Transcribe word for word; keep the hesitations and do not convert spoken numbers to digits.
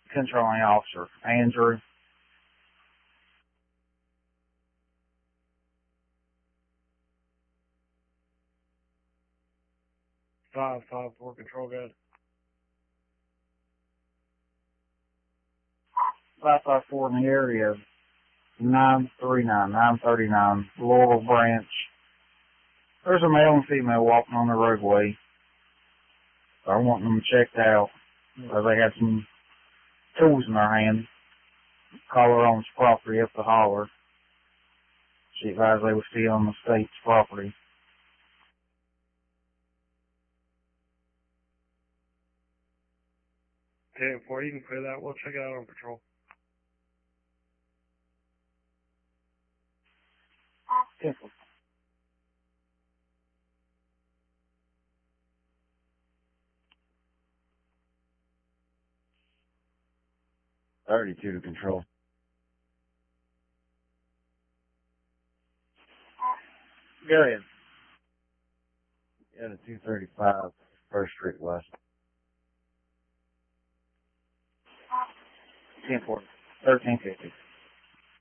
controlling officer, Andrew. Five, five, four, control, good. five five four in the area, nine three nine, nine thirty-nine, Laurel Branch. There's a male and female walking on the roadway. So I want them checked out. Because they had some tools in their hand. Caller owns property up the holler. She advised they were still on the state's property. ten four, you can clear that. We'll check it out on patrol. ten four. thirty-two to control. Go ahead. Yeah, the two thirty-five, First Street West. ten four. thirteen fifty.